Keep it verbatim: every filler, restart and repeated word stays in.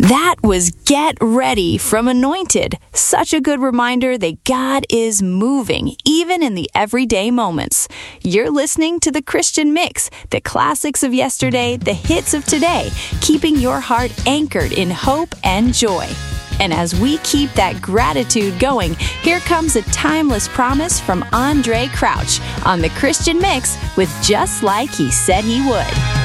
That was Get Ready from Anointed. Such a good reminder that God is moving, even in the everyday moments. You're listening to The Christian Mix, the classics of yesterday, the hits of today, keeping your heart anchored in hope and joy. And as we keep that gratitude going, here comes a timeless promise from Andre Crouch on The Christian Mix with Just Like He Said He Would.